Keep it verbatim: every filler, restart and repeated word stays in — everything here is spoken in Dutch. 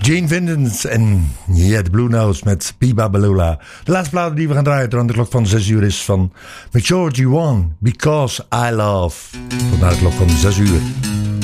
Gene Vincent en yeah, de Blue Notes met Biba Balula. De laatste plaat die we gaan draaien rond de klok van zes uur is van Majority One, Because I Love. Tot na de klok van zes uur.